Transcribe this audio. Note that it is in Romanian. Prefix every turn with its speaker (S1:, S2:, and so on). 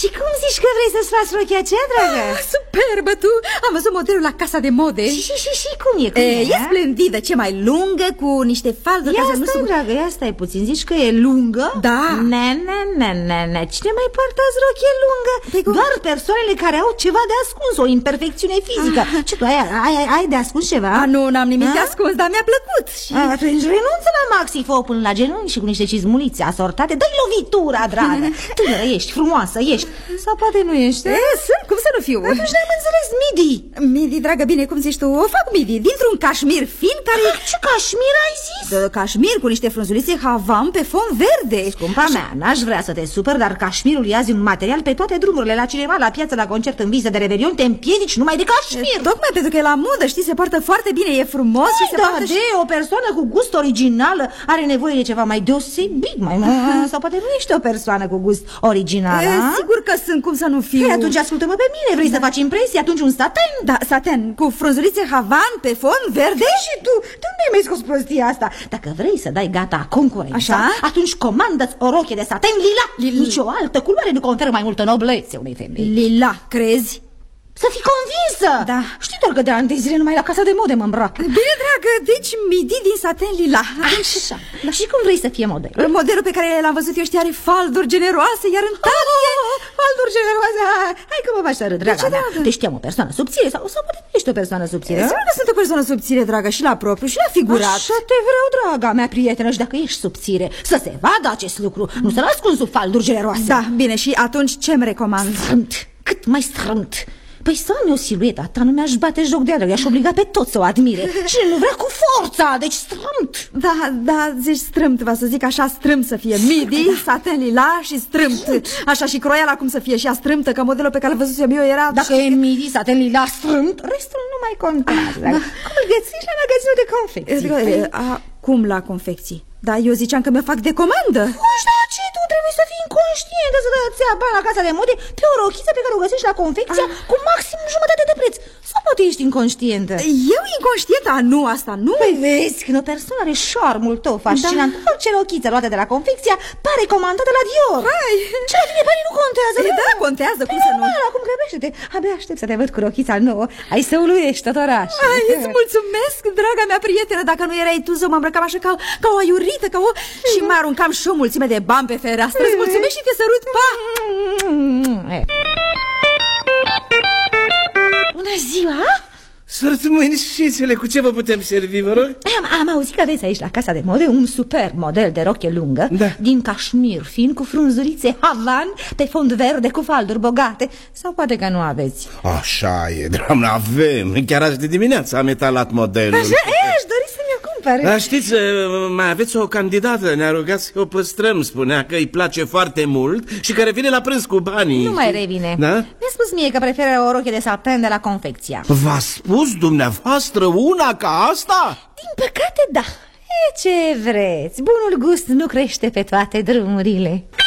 S1: Și cum zici că vrei să-ți faci rochia aceea, dragă?
S2: Superbă, tu! Am văzut modelul la casa de mode.
S1: Și cum e?
S2: E splendidă, ce mai lungă, cu niște falduri.
S1: Dragă, ia stai puțin, zici că e lungă?
S2: Da.
S1: Ne. Cine mai poartă azi rochie lungă? Doar persoanele care au ceva de ascuns, o imperfecțiune fizică. Ce, tu ai de ascuns ceva?
S2: Nu, n-am nimic de ascuns, dar mi-a plăcut.
S1: Atunci renunță la maxi-fo până la genunchi și cu niște cizmulițe asortate. Dă-i lovitura, dragă. Tânără ești, frumoasă ești. Sau poate nu ești?
S2: Sunt, cum să nu fiu?
S1: Atunci n-am înțeles midi.
S2: Midi, dragă, bine, cum zici tu? O fac midi, dintr-un cașmir fin care...
S1: Ce cașmir ai zis?
S2: Cașmir cu niște frunzulițe havan pe fond verde.
S1: Scumpa mea, n-aș vrea să te supăr, dar cașmirul e azi un material pe toate drumurile, la cinema, la piață, la concert, în viză de revelion, te împiedici numai de cașmir.
S2: Tocmai pentru că e la modă, știi, se poartă foarte bine, e frumos și se poartă
S1: o persoană cu gust original are nevoie de ceva mai deosebit, sau poate nu ești o persoană cu gust original.
S2: Sigur că sunt, cum să nu fiu.
S1: Atunci ascultă-mă pe mine, vrei să faci impresie, atunci un saten.
S2: Da, saten, cu frunzulițe havan pe fond verde.
S1: Și tu, de unde mi-ai scos prostia asta? Dacă vrei să dai gata concurența, atunci comandă-ți o rochie de saten lila. Nici o altă culoare nu conferă mai multă noblețe unei femei.
S2: Lila, crezi?
S1: Să fii convinsă!
S2: Da.
S1: Știi doar că de ani de zile numai la casa de mode mă îmbrac.
S2: Bine, dragă, deci midi din saten lila.
S1: Așa. Și cum vrei să fie model?
S2: Modelul pe care l-am văzut eu, știi, are falduri generoase, iar în talie...
S1: Falduri generoase? Hai că mă faci să râd, draga mea. Te știam o persoană subțire sau poate nu ești o persoană subțire?
S2: Sigur că sunt o persoană subțire, dragă, și la propriu și la figurat.
S1: Așa te vreau, draga mea prietenă, și dacă ești subțire, să se vadă acest lucru, nu să-l ascunzi sub falduri generoase.
S2: Da, bine, și atunci ce-mi recomand?
S1: Strâmt, cât mai strâmt. Păi să am eu silueta ta, nu mi-aș bate joc de ea, i-aș obliga pe toți să o admire. Cine nu vrea cu forța, deci strâmt.
S2: Da, zici strâmt, va să zic așa, strâmt să fie. Midi, saten lila și strâmt. Așa și croiala cum să fie și ea strâmtă, că modelul pe care l-am văzut eu era...
S1: Dacă e midi, saten lila, strâmt, restul nu mai contează. Cum îl găsești la magazinul de confecții?
S2: Cum la confecții? Da, eu ziceam că mi-o fac de comandă.
S1: Ce tu trebuie să fii inconștientă să dă-ți bani la casa de mode pe o rochiță pe care o găsești la confecția cu maxim jumătate de preț. Sau poate ești inconștientă?
S2: Eu inconștientă? Nu, asta nu.
S1: Păi vezi, când o persoană are șarmul tău fascinant, orice rochiță luată de la confecția pare comandată la Dior. Ce la tine banii nu contează?
S2: Da, contează, cum să nu?
S1: Acum grăbește-te, abia aștept să te văd cu rochița nouă. Ai să uluiești tot orașul.
S2: Îți mulțumesc, draga mea prietenă. Dacă nu erai tu, mă îmbrăcam așa ca o aiurită, și mai aruncam și o mulțime de bani pe fereastră. Îți mulțumesc și te sărut, pa!
S1: Bună ziua!
S3: Sărțumânișițele, cu ce vă putem servi, vă rog?
S1: Am auzit că aveți aici la casa de mode un super model de rochie lungă, din cașmir fin, cu frunzulițe havan pe fond verde, cu falduri bogate. Sau poate că nu aveți?
S3: Așa e, doamnă, avem. Chiar azi de dimineață am etalat modelul.
S1: Așa, aș dori să mi-o cumpăr.
S3: Dar știți, mai aveți o candidată, ne-a rugat să o păstrăm. Spunea că îi place foarte mult și că revine la prânz cu banii.
S1: Nu mai revine. Mi-a spus mie că preferă o rochie de satin de la confecția.
S3: V-a spus dumneavoastră una ca asta?
S1: Din păcate, da. Ce vreți? Bunul gust nu crește pe toate drumurile.